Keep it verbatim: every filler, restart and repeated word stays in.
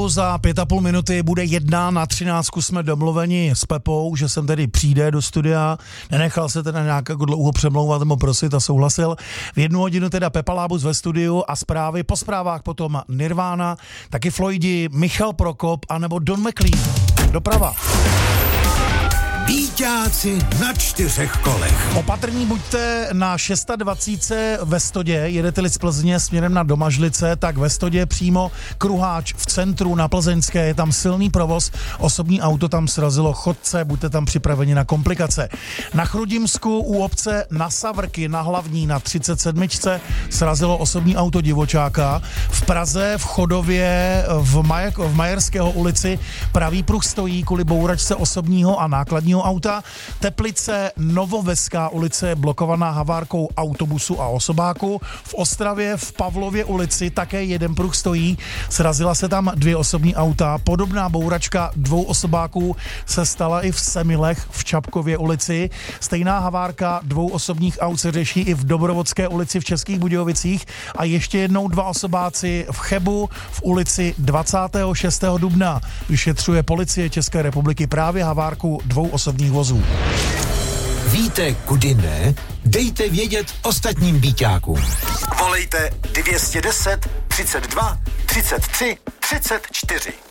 studiu za pět a půl minuty bude jedna na třináctku, jsme domluveni s Pepou, že sem tedy přijde do studia, nenechal se teda nějak jako dlouho přemlouvat nebo prosit a souhlasil. V jednu hodinu teda Pepa Lábus ve studiu a zprávy, po zprávách potom Nirvana, taky Floydi, Michal Prokop anebo Don McLean. Doprava. Víťáci na čtyřech kolech. Opatrní buďte na dvacet šest ve Stodě, jedete-li z Plzně směrem na Domažlice, tak ve Stodě přímo kruháč v centru na Plzeňské, je tam silný provoz, osobní auto tam srazilo chodce, buďte tam připraveni na komplikace. Na Chrudimsku u obce na Savrky na Hlavní na třicet sedm srazilo osobní auto divočáka. V Praze v Chodově v, Maj- v Majerského ulici pravý pruh stojí kvůli bouračce osobního a nákladního auta. Teplice Novoveská ulice je blokovaná havárkou autobusu a osobáku. V Ostravě v Pavlově ulici také jeden pruh stojí. Srazila se tam dvě osobní auta. Podobná bouračka dvou osobáků se stala i v Semilech v Čapkově ulici. Stejná havárka dvou osobních aut se řeší i v Dobrovodské ulici v Českých Budějovicích. A ještě jednou dva osobáci v Chebu v ulici dvacátého šestého dubna. Vyšetřuje policie České republiky právě havárku dvou osobních vozů. Víte, kudy ne? Dejte vědět ostatním víťákům. Volejte dvě stě deset, třicet dva, třicet tři, třicet čtyři.